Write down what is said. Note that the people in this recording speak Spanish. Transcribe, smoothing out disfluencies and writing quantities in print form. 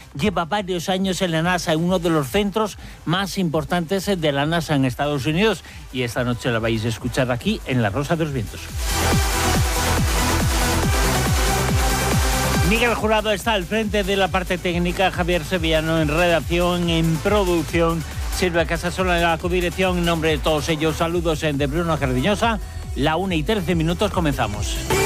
lleva varios años en la NASA, en uno de los centros más importantes de la NASA en Estados Unidos. Y esta noche la vais a escuchar aquí en La Rosa de los Vientos. Miguel Jurado está al frente de la parte técnica, Javier Sevillano en redacción, en producción, Silvia Casasola en la codirección. En nombre de todos ellos, saludos de Bruno Cardiñosa. 1:13, comenzamos.